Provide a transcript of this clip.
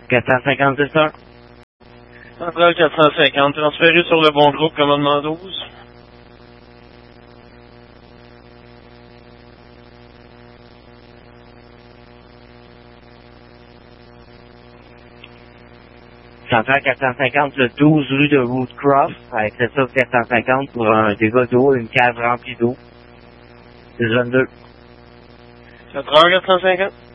450, c'est ça? Centrale 450, transféré sur le bon groupe, commandement 12. Centrale 450, le 12 rue de Woodcroft, avec 750 pour un dégât d'eau, une cave remplie d'eau. C'est zone 2. Centrale 450.